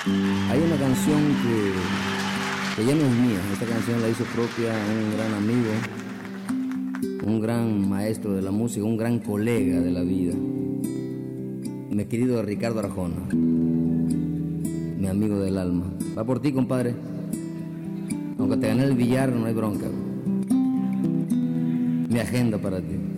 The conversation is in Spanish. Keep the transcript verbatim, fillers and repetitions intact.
Hay una canción que, que ya no es mía. Esta canción la hizo propia un gran amigo, un gran maestro de la música, un gran colega de la vida, mi querido Ricardo Arjona, mi amigo del alma. Va por ti, compadre. Aunque te gané el billar, no hay bronca. Mi agenda para ti.